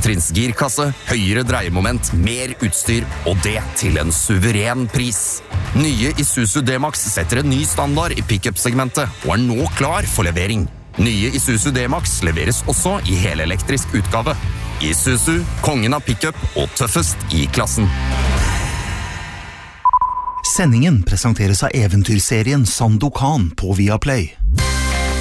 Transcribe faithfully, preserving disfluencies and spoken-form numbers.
trettrins girkasse, høyere dreiemoment, mer utstyr, og det til en suveren pris. Nye Isuzu D-Max setter en ny standard i pick-up-segmentet, og er nå klar for levering. Nye Isuzu D-Max leveres også i helelektrisk utgave. Isuzu, kongen av pick-up og tøffest i klassen. Sendingen presenteres av eventyrserien Sandokan på Viaplay.